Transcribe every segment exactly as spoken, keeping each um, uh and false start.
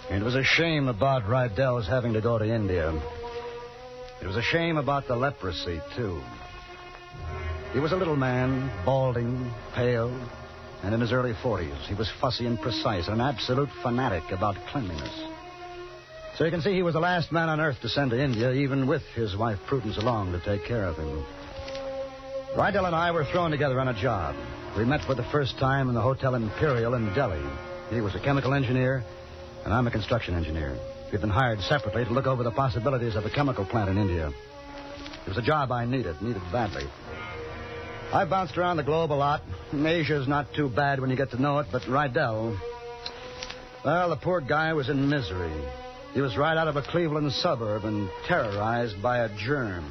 It was a shame about Rydell's having to go to India. It was a shame about the leprosy, too. He was a little man, balding, pale, and in his early forties. He was fussy and precise, an absolute fanatic about cleanliness. So you can see he was the last man on earth to send to India, even with his wife Prudence along to take care of him. Rydell and I were thrown together on a job. We met for the first time in the Hotel Imperial in Delhi. He was a chemical engineer, and I'm a construction engineer. We'd been hired separately to look over the possibilities of a chemical plant in India. It was a job I needed, needed badly. I bounced around the globe a lot. Asia's not too bad when you get to know it, but Rydell, well, the poor guy was in misery. He was right out of a Cleveland suburb and terrorized by a germ.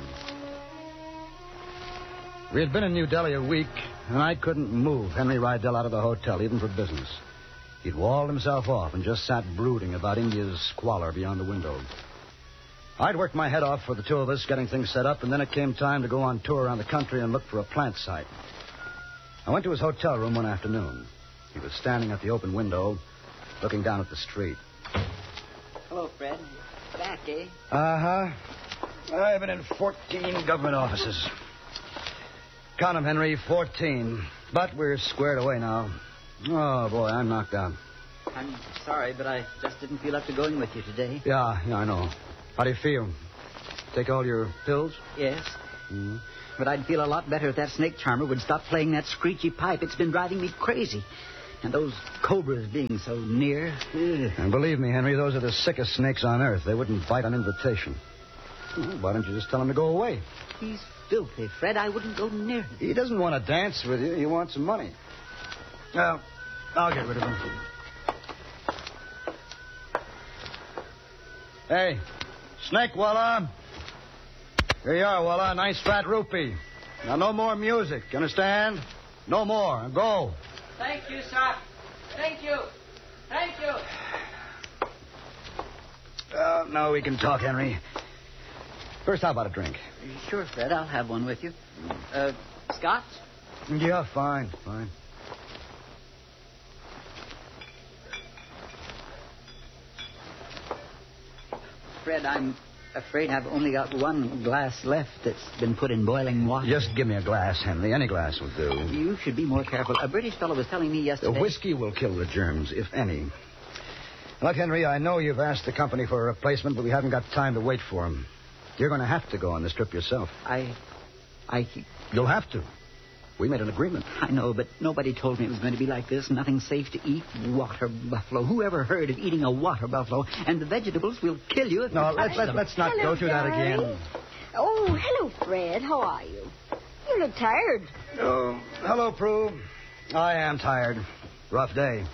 We had been in New Delhi a week, and I couldn't move Henry Rydell out of the hotel, even for business. He'd walled himself off and just sat brooding about India's squalor beyond the window. I'd worked my head off for the two of us, getting things set up, and then it came time to go on tour around the country and look for a plant site. I went to his hotel room one afternoon. He was standing at the open window, looking down at the street. Hello, Fred. Back, eh? Uh-huh. I've been in fourteen government offices. Count 'em, Henry, fourteen. But we're squared away now. Oh, boy, I'm knocked out. I'm sorry, but I just didn't feel up to going with you today. Yeah, yeah, I know. How do you feel? Take all your pills? Yes. Mm-hmm. But I'd feel a lot better if that snake charmer would stop playing that screechy pipe. It's been driving me crazy. And those cobras being so near. Ugh. And believe me, Henry, those are the sickest snakes on earth. They wouldn't bite on invitation. Well, why don't you just tell him to go away? He's filthy, Fred. I wouldn't go near him. He doesn't want to dance with you. He wants some money. Well, I'll get rid of him. Hey, Snake Walla. Here you are, Walla. Nice fat rupee. Now, no more music. You understand? No more. Go. Thank you, sir. Thank you. Thank you. Uh, now we can talk, Henry. First, how about a drink? Sure, Fred. I'll have one with you. Uh, Scotch? Yeah, fine, fine. Fred, I'm afraid I've only got one glass left that's been put in boiling water. Just give me a glass, Henry. Any glass will do. You should be more careful. A British fellow was telling me yesterday... The whiskey will kill the germs, if any. Look, Henry, I know you've asked the company for a replacement, but we haven't got time to wait for him. You're going to have to go on this trip yourself. I... I... You'll have to. We made an agreement. I know, but nobody told me it was going to be like this. Nothing safe to eat. Water buffalo. Who ever heard of eating a water buffalo? And the vegetables will kill you if No, you let's, touch let's, them. let's not Hello, go through that darling. again. Oh, hello, Fred. How are you? You look tired. Oh, hello, Prue. I am tired. Rough day.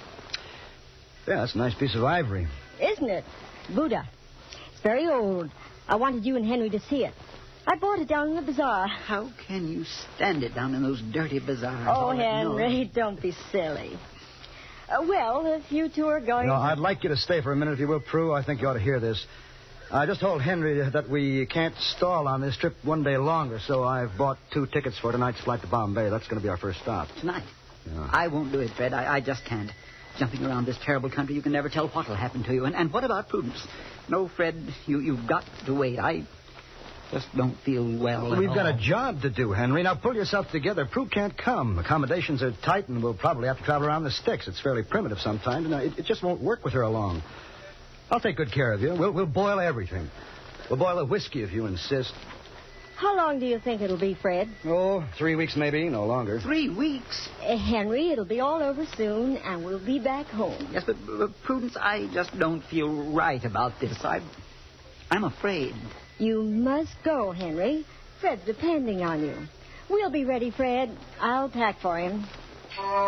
Yeah, that's a nice piece of ivory. Isn't it? Buddha. It's very old. I wanted you and Henry to see it. I bought it down in the bazaar. How can you stand it down in those dirty bazaars? Oh, all at Henry, noon? don't be silly. Uh, well, if you two are going... No, I'd like you to stay for a minute, if you will, Prue. I think you ought to hear this. I just told Henry that we can't stall on this trip one day longer, so I've bought two tickets for tonight's flight to Bombay. That's going to be our first stop. Tonight? Yeah. I won't do it, Fred. I, I just can't. Jumping around this terrible country, you can never tell what will happen to you. And, and what about Prudence? No, Fred, you, you've got to wait. I just don't feel well. We've at got all. a job to do, Henry. Now, pull yourself together. Prue can't come. Accommodations are tight, and we'll probably have to travel around the sticks. It's fairly primitive sometimes, and uh, it, it just won't work with her along. I'll take good care of you. We'll, we'll boil everything. We'll boil a whiskey if you insist. How long do you think it'll be, Fred? Oh, three weeks maybe, no longer. Three weeks? Uh, Henry, it'll be all over soon, and we'll be back home. Yes, but, but Prudence, I just don't feel right about this. I, I'm afraid. You must go, Henry. Fred's depending on you. We'll be ready, Fred. I'll pack for him.